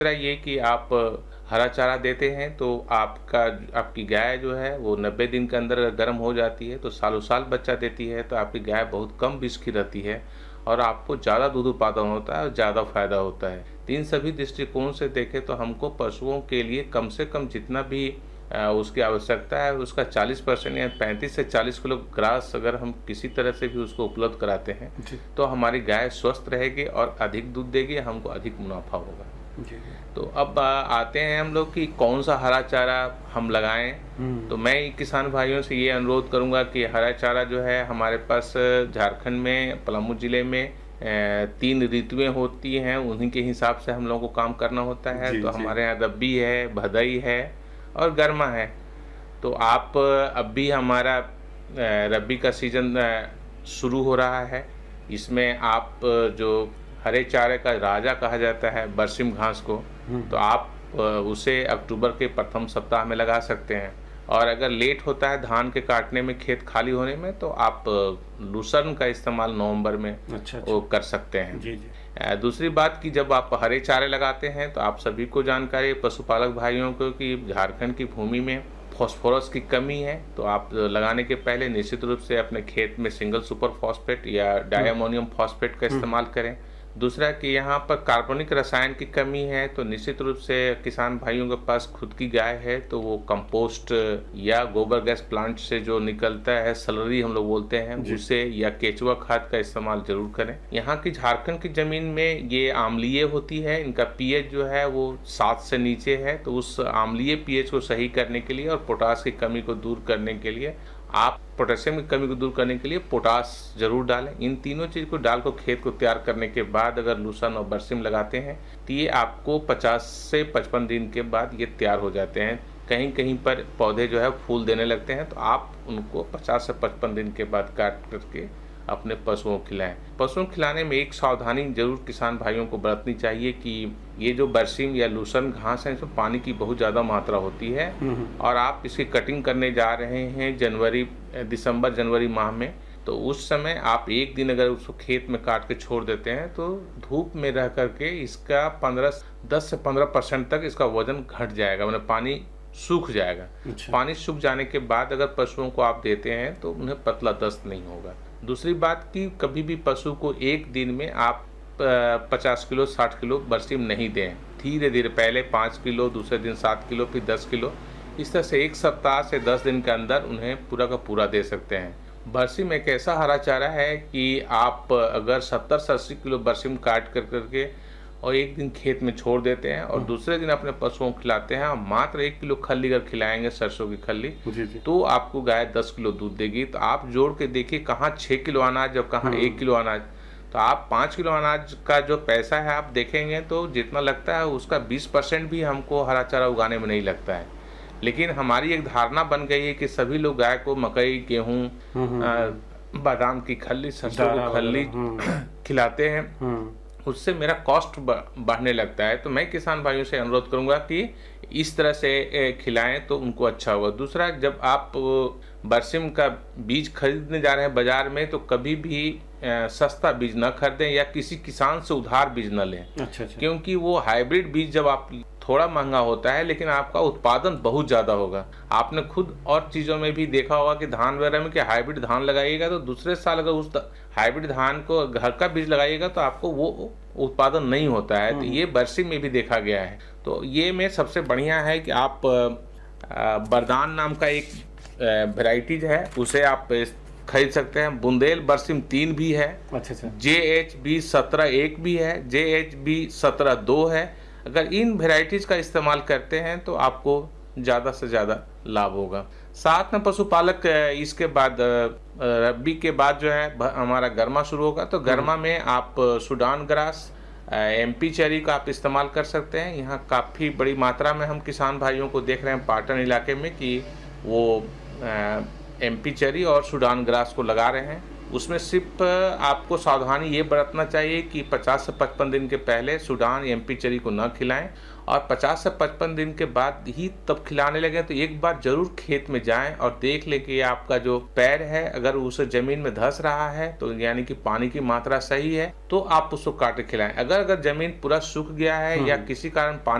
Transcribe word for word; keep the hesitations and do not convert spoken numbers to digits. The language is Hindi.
दूसरा ये कि आप हरा चारा देते हैं तो आपका आपकी गाय जो है वो नब्बे दिन के अंदर अगर गर्म हो जाती है तो सालों साल बच्चा देती है, तो आपकी गाय बहुत कम विष की रहती है और आपको ज़्यादा दूध उत्पादन होता है और ज़्यादा फायदा होता है। तो इन सभी दृष्टिकोण से देखें तो हमको पशुओं के लिए कम से कम जितना भी अ, उसकी आवश्यकता है उसका चालीस परसेंट या पैंतीस से चालीस किलो ग्रास अगर हम किसी तरह से भी उसको उपलब्ध कराते हैं जी। तो हमारी गाय स्वस्थ रहेगी और अधिक दूध देगी, हमको अधिक मुनाफा होगा। जी। तो अब आ, आते हैं हम लोग कि कौन सा हरा चारा हम लगाएं। हम्म। तो मैं किसान भाइयों से ये अनुरोध करूंगा कि हरा चारा जो है हमारे पास झारखंड में पलामू ज़िले में अ, तीन ऋतुएं होती हैं, उन्हीं के हिसाब से हम लोगों को काम करना होता है। जी, तो जी। हमारे यहाँ रब्बी है, भदई है और गर्मा है। तो आप अब भी हमारा अ, रब्बी का सीजन अ, शुरू हो रहा है। इसमें आप जो हरे चारे का राजा कहा जाता है बरसिम घास को, तो आप अ, उसे अक्टूबर के प्रथम सप्ताह में लगा सकते हैं। और अगर लेट होता है धान के काटने में, खेत खाली होने में, तो आप अ, लूसर्न का इस्तेमाल नवंबर में अच्छा अच्छा। वो कर सकते हैं। जी जी। अ, दूसरी बात कि जब आप हरे चारे लगाते हैं तो आप सभी को जानकारी है, पशुपालक भाइयों को, कि झारखंड की भूमि में फास्फोरस की कमी है। तो आप लगाने के पहले निश्चित रूप से अपने खेत में सिंगल सुपर फॉस्फेट या डायमोनियम फॉस्फेट का इस्तेमाल करें। दूसरा कि यहाँ पर कार्बनिक रसायन की कमी है, तो निश्चित रूप से किसान भाइयों के पास खुद की गाय है तो वो कंपोस्ट या गोबर गैस प्लांट से जो निकलता है, सलरी हम लोग बोलते हैं, उसे या केचुआ खाद का इस्तेमाल जरूर करें। यहाँ की झारखंड की जमीन में ये आम्लीय होती है, इनका पीएच जो है वो सात से नीचे है। तो उस आम्लीय पीएच को सही करने के लिए और पोटास की कमी को दूर करने के लिए आप पोटेशियम की कमी को दूर करने के लिए पोटास जरूर डालें। इन तीनों चीज़ को डाल को खेत को तैयार करने के बाद अगर लूसन और बरसिम लगाते हैं तो ये आपको पचास से पचपन दिन के बाद ये तैयार हो जाते हैं। कहीं कहीं पर पौधे जो है फूल देने लगते हैं, तो आप उनको पचास से पचपन दिन के बाद काट करके अपने पशुओं को खिलाएं। पशुओं को खिलाने में एक सावधानी जरूर किसान भाइयों को बरतनी चाहिए कि ये जो बरसिम या लूसन घास है इसमें पानी की बहुत ज़्यादा मात्रा होती है और आप इसकी कटिंग करने जा रहे हैं जनवरी दिसंबर जनवरी माह में, तो उस समय आप एक दिन अगर उसको खेत में काट के छोड़ देते हैं तो धूप में रह करके इसका पंद्रह दस से पंद्रह परसेंट तक इसका वजन घट जाएगा, मतलब पानी सूख जाएगा। अच्छा। पानी सूख जाने के बाद अगर पशुओं को आप देते हैं तो उन्हें पतला दस्त नहीं होगा। दूसरी बात कि कभी भी पशु को एक दिन में आप पचास किलो साठ किलो बरसिम नहीं दें। धीरे धीरे पहले पाँच किलो, दूसरे दिन सात किलो, फिर दस किलो, इस तरह से एक सप्ताह से दस दिन के अंदर उन्हें पूरा का पूरा दे सकते हैं। बरसिम एक ऐसा हरा चारा है कि आप अगर सत्तर से अस्सी किलो बरसिम काट कर करके और एक दिन खेत में छोड़ देते हैं और दूसरे दिन अपने पशुओं को खिलाते हैं, मात्र एक किलो खल्ली अगर खिलाएंगे, सरसों की खल्ली, तो आपको गाय दस किलो दूध देगी। तो आप जोड़ के देखिए कहाँ छः किलो अनाज और कहाँ एक किलो अनाज। तो आप पाँच किलो अनाज का जो पैसा है आप देखेंगे तो जितना लगता है उसका बीस परसेंट भी हमको हरा चारा उगाने में नहीं लगता है। लेकिन हमारी एक धारणा बन गई है कि सभी लोग गाय को मकई, गेहूँ, बादाम की खल्ली, सरसों की खल्ली खिलाते हैं, उससे मेरा कॉस्ट बढ़ने लगता है। तो मैं किसान भाइयों से अनुरोध करूंगा कि इस तरह से खिलाएं तो उनको अच्छा होगा। दूसरा, जब आप बरसिम का बीज खरीदने जा रहे हैं बाजार में तो कभी भी सस्ता बीज न खरीदें या किसी किसान से उधार बीज न लें। अच्छा अच्छा। क्योंकि वो हाइब्रिड बीज जब आप थोड़ा महंगा होता है लेकिन आपका उत्पादन बहुत ज़्यादा होगा। आपने खुद और चीज़ों में भी देखा होगा कि धान वगैरह में कि हाइब्रिड धान लगाइएगा तो दूसरे साल अगर उस हाइब्रिड धान को घर का बीज लगाइएगा तो आपको वो उत्पादन नहीं होता है। तो ये बरसिम में भी देखा गया है। तो ये में सबसे बढ़िया है कि आप बरदान नाम का एक वेराइटीज है उसे आप खरीद सकते हैं। बुंदेल बरसिम तीन भी है। अच्छा अच्छा। जे एच बी सत्रह एक भी है, जे एच बी सत्रह दो है। अगर इन वेराइटीज़ का इस्तेमाल करते हैं तो आपको ज़्यादा से ज़्यादा लाभ होगा। साथ में पशुपालक इसके बाद रब्बी के बाद जो है हमारा गर्मा शुरू होगा, तो गर्मा में आप सूडान ग्रास, एमपी चेरी का आप इस्तेमाल कर सकते हैं। यहाँ काफ़ी बड़ी मात्रा में हम किसान भाइयों को देख रहे हैं पाटन इलाके में कि वो एमपी चेरी और सूडान ग्रास को लगा रहे हैं। उसमें सिर्फ आपको सावधानी ये बरतना चाहिए कि पचास से पचपन दिन के पहले सूडान एमपी चरी को न खिलाएं और पचास से पचपन दिन के बाद ही तब खिलाने लगे तो एक बार जरूर खेत में जाएं और देख लें कि आपका जो पैर है अगर उसे जमीन में धंस रहा है तो यानी कि पानी की मात्रा सही है तो आप उसको काट के खिलाएं। अगर अगर जमीन पूरा सूख गया है या किसी कारण पानी